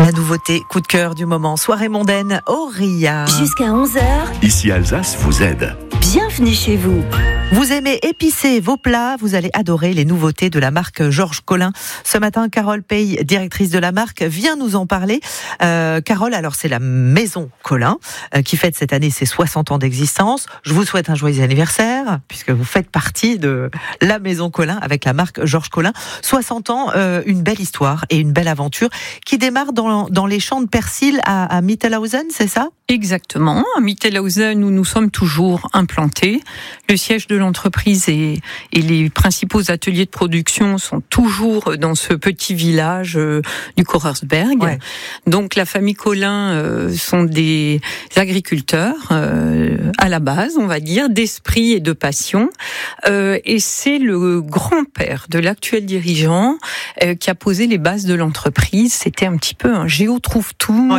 La nouveauté, coup de cœur du moment, soirée mondaine, Auria. Jusqu'à 11h. Ici Alsace vous aide. Bienvenue chez vous. Vous aimez épicer vos plats, vous allez adorer les nouveautés de la marque Georges Colin. Ce matin, Carole Pey, directrice de la marque, vient nous en parler. Carole, alors c'est la maison Colin qui fête cette année ses 60 ans d'existence. Je vous souhaite un joyeux anniversaire puisque vous faites partie de la maison Colin avec la marque Georges Colin. 60 ans, une belle histoire et une belle aventure qui démarre dans les champs de persil à Mittelhausen, c'est ça ? Exactement, à Mittelhausen où nous sommes toujours implantés. Le siège de l'entreprise et les principaux ateliers de production sont toujours dans ce petit village du Korersberg. Ouais. Donc la famille Colin sont des agriculteurs à la base, on va dire, d'esprit et de passion. Et c'est le grand-père de l'actuel dirigeant qui a posé les bases de l'entreprise. C'était un petit peu un géo-trouve-tout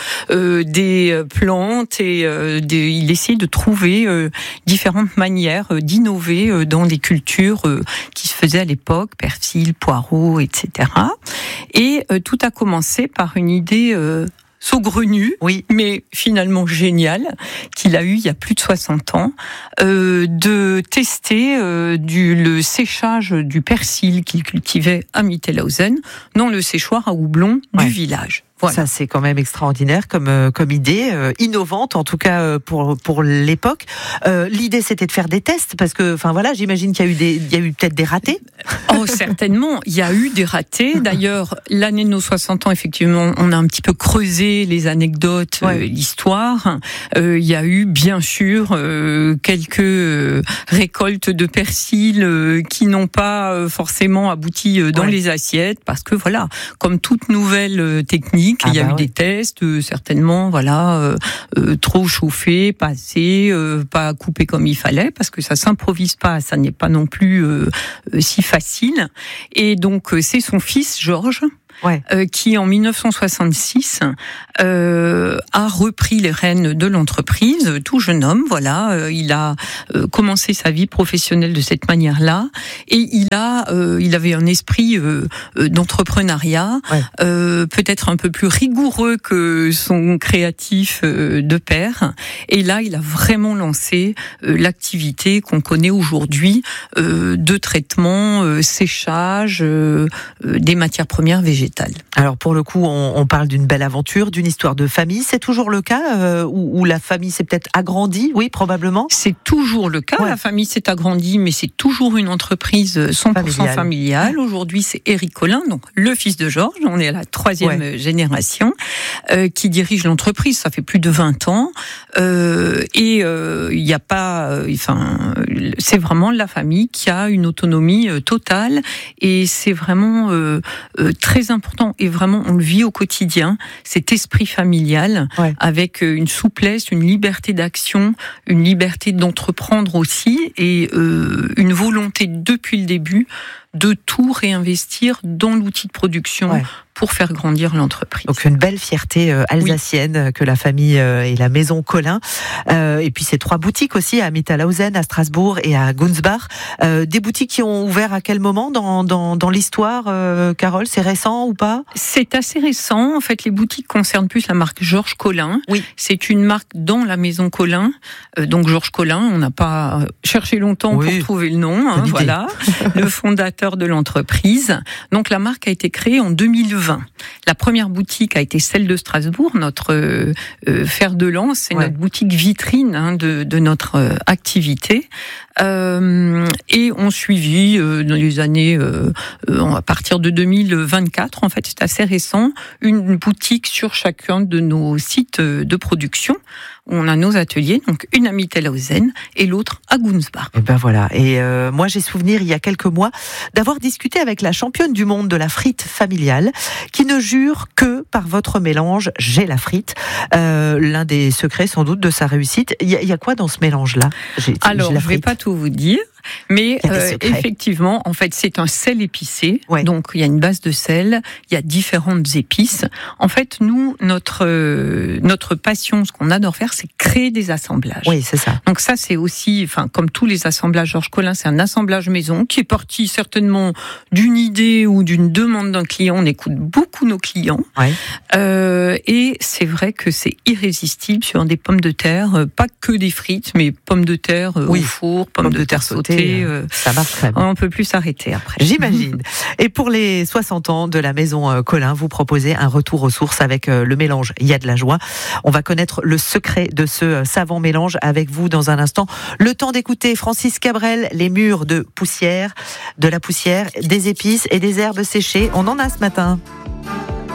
des plantes et il essayait de trouver différentes manières d'innover dans des cultures qui se faisaient à l'époque, persil, poireaux, etc. Et tout a commencé par une idée saugrenue, mais finalement géniale, qu'il a eu il y a plus de 60 ans, de tester le séchage du persil qu'il cultivait à Mittelhausen dans le séchoir à houblon du village. Voilà. Ça, c'est quand même extraordinaire comme idée, innovante en tout cas pour l'époque. L'idée, c'était de faire des tests parce que, enfin voilà, j'imagine qu'il y a eu peut-être des ratés. Oh, certainement, il y a eu des ratés. D'ailleurs, l'année de nos 60 ans, effectivement, on a un petit peu creusé les anecdotes, l'histoire. Il y a eu, bien sûr, quelques récoltes de persil qui n'ont pas forcément abouti dans les assiettes parce que voilà, comme toute nouvelle technique. Il y a eu des tests, certainement, trop chauffé, pas assez, pas coupé comme il fallait, parce que ça s'improvise pas, ça n'est pas non plus si facile. Et donc, c'est son fils, Georges, qui en 1966 a repris les rênes de l'entreprise, tout jeune homme, il a commencé sa vie professionnelle de cette manière-là, et il avait un esprit d'entrepreneuriat, peut-être un peu plus rigoureux que son créatif de père, et là il a vraiment lancé l'activité qu'on connaît aujourd'hui de traitement, séchage des matières premières végétales. Alors pour le coup, on parle d'une belle aventure, d'une histoire de famille. C'est toujours le cas où la famille s'est peut-être agrandie, oui, probablement. C'est toujours le cas. La famille s'est agrandie, mais c'est toujours une entreprise 100% familiale. Aujourd'hui, c'est Éric Colin, donc le fils de Georges. On est à la 3e génération qui dirige l'entreprise. Ça fait plus de 20 ans. Et il n'y a pas, c'est vraiment la famille qui a une autonomie totale. Et c'est vraiment très important, et vraiment on le vit au quotidien, cet esprit familial, avec une souplesse, une liberté d'action, une liberté d'entreprendre aussi, et une volonté depuis le début de tout réinvestir dans l'outil de production pour faire grandir l'entreprise. Donc une belle fierté alsacienne que la famille et la maison Colin. Et puis ces 3 boutiques aussi à Mittelhausen, à Strasbourg et à Gunsbach. Des boutiques qui ont ouvert à quel moment dans l'histoire, Carole? C'est récent ou pas? C'est assez récent. En fait, les boutiques concernent plus la marque Georges Colin. C'est une marque dans la maison Colin. Donc Georges Colin, on n'a pas cherché longtemps pour trouver le nom. Le fondateur de l'entreprise. Donc la marque a été créée en 2020. La première boutique a été celle de Strasbourg, notre fer de lance, c'est notre boutique vitrine de notre activité. Et on suivit dans les années, à partir de 2024, en fait c'est assez récent, une boutique sur chacun de nos sites de production. On a nos ateliers, donc une à Mittelhausen et l'autre à Gunsbach. Et ben voilà. Et moi j'ai souvenir il y a quelques mois d'avoir discuté avec la championne du monde de la frite familiale, qui ne jure que par votre mélange J'ai la frite. L'un des secrets sans doute de sa réussite. Il y a quoi dans ce mélange-là? Alors je vais pas tout vous dire. Mais effectivement, en fait, c'est un sel épicé. Ouais. Donc, il y a une base de sel, il y a différentes épices. En fait, nous, notre passion, ce qu'on adore faire, c'est créer des assemblages. Oui, c'est ça. Donc ça, c'est aussi, enfin, comme tous les assemblages Georges Colin, c'est un assemblage maison qui est parti certainement d'une idée ou d'une demande d'un client. On écoute beaucoup nos clients. Ouais. Et c'est vrai que c'est irrésistible sur des pommes de terre, pas que des frites, mais pommes de terre au four, pommes de terre sautées. Ça marche très bien. On peut plus s'arrêter après. J'imagine. Et pour les 60 ans de la maison Colin, vous proposez un retour aux sources avec le mélange Il y a de la joie. On va connaître le secret de ce savant mélange avec vous dans un instant. Le temps d'écouter Francis Cabrel, Les murs de poussière, de la poussière, des épices et des herbes séchées. On en a ce matin.